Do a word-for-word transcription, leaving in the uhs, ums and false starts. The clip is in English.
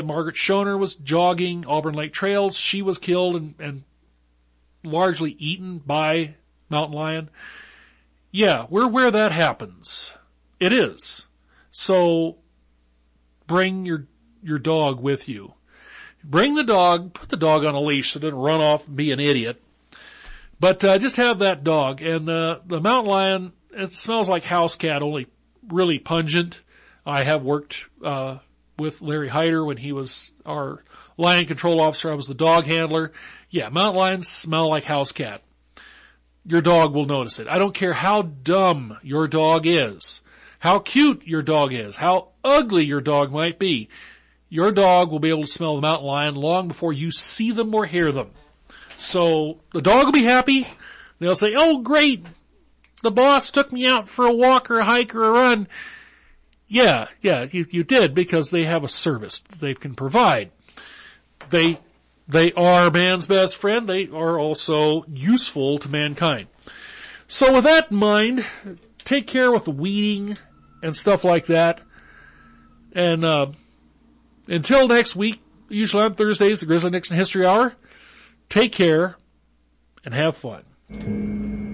Margaret Schoner was jogging Auburn Lake Trails. She was killed and, and largely eaten by mountain lion. Yeah, we're where that happens. It is. So bring your your dog with you. Bring the dog, put the dog on a leash so it doesn't run off and be an idiot. But uh, just have that dog. And the, the mountain lion, it smells like house cat, only really pungent. I have worked uh, with Larry Hyder when he was our lion control officer. I was the dog handler. Yeah, mountain lions smell like house cat. Your dog will notice it. I don't care how dumb your dog is, how cute your dog is, how ugly your dog might be. Your dog will be able to smell the mountain lion long before you see them or hear them. So the dog will be happy. They'll say, oh, great, the boss took me out for a walk or a hike or a run. Yeah, yeah, you, you did, because they have a service they can provide. They They are man's best friend. They are also useful to mankind. So with that in mind, take care with the weeding and stuff like that. And uh, until next week, usually on Thursdays, the Grizzly Nixon History Hour, take care and have fun.